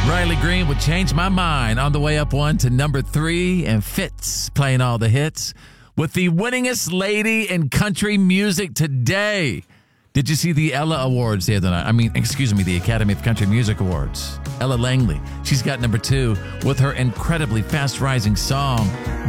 Riley Green would change my mind on the way up one to number 3, and Fitz playing all the hits with the winningest lady in country music today. Did you see the Ella Awards the other night? The Academy of Country Music Awards. Ella Langley, she's got number 2 with her incredibly fast-rising song,